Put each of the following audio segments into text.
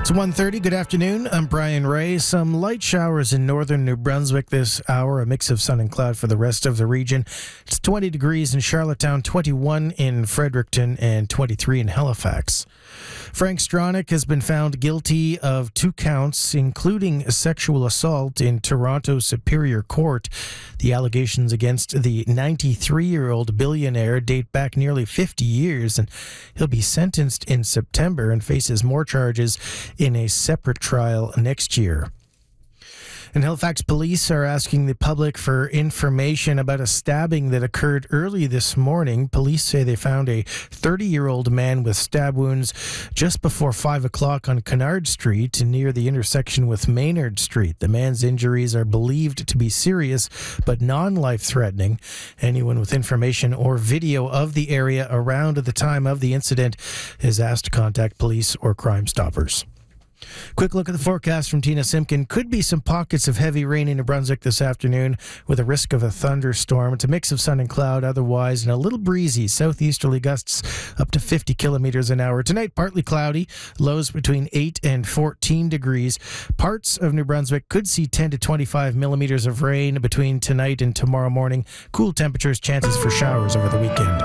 It's 1:30. Good afternoon. I'm Brian Ray. Some light showers in northern New Brunswick this hour, a mix of sun and cloud for the rest of the region. It's 20 degrees in Charlottetown, 21 in Fredericton, and 23 in Halifax. Frank Stronach has been found guilty of 2 counts, including sexual assault in Toronto Superior Court. The allegations against the 93-year-old billionaire date back nearly 50 years, and he'll be sentenced in September and faces more charges in a separate trial next year. And Halifax police are asking the public for information about a stabbing that occurred early this morning. Police say they found a 30-year-old man with stab wounds just before 5 o'clock on Kennard Street near the intersection with Maynard Street. The man's injuries are believed to be serious but non-life-threatening. Anyone with information or video of the area around the time of the incident is asked to contact police or Crime Stoppers. Quick look at the forecast from Tina Simpkin. Could be some pockets of heavy rain in New Brunswick this afternoon with a risk of a thunderstorm. It's a mix of sun and cloud otherwise, and a little breezy. Southeasterly gusts up to 50 kilometers an hour. Tonight, partly cloudy. Lows between 8 and 14 degrees. Parts of New Brunswick could see 10 to 25 millimeters of rain between tonight and tomorrow morning. Cool temperatures, chances for showers over the weekend.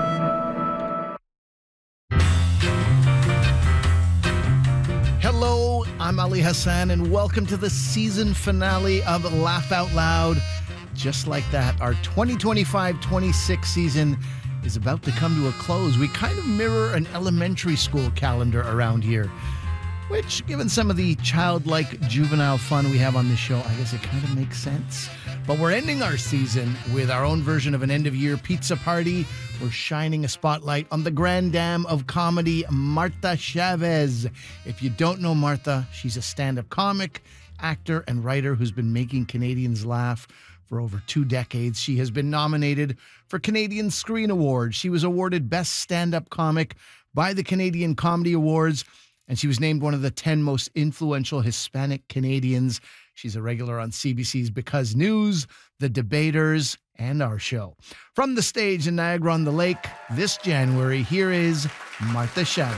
Hello, I'm Ali Hassan, and welcome to the season finale of Laugh Out Loud. Just like that, our 2025-26 season is about to come to a close. We kind of mirror an elementary school calendar around here, which, given some of the childlike juvenile fun we have on this show, I guess it kind of makes sense. But we're ending our season with our own version of an end-of-year pizza party. We're shining a spotlight on the grand dame of comedy, Martha Chavez. If you don't know Martha, she's a stand-up comic, actor, and writer who's been making Canadians laugh for over 2 decades. She has been nominated for Canadian Screen Awards. She was awarded Best Stand-Up Comic by the Canadian Comedy Awards, and she was named one of the 10 most influential Hispanic Canadians. She's a regular on CBC's Because News, The Debaters, and our show. From the stage in Niagara-on-the-Lake this January, here is Martha Chavez.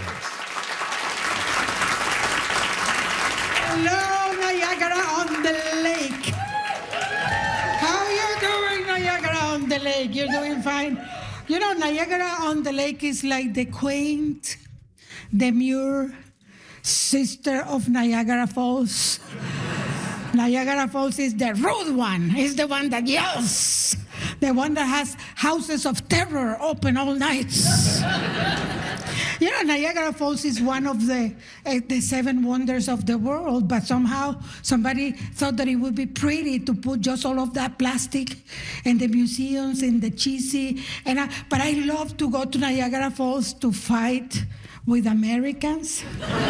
Hello, Niagara-on-the-Lake. How are you doing, Niagara-on-the-Lake? You're doing fine. You know, Niagara-on-the-Lake is like the quaint, demure sister of Niagara Falls. Niagara Falls is the rude one. It's the one that yells. The one that has houses of terror open all nights. You know, Niagara Falls is one of the 7 wonders of the world, but somehow somebody thought that it would be pretty to put just all of that plastic in the museums and the cheesy. But I love to go to Niagara Falls to fight with Americans.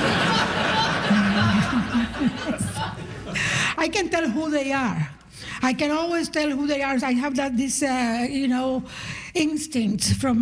I can tell who they are. I can always tell who they are. I have this instinct from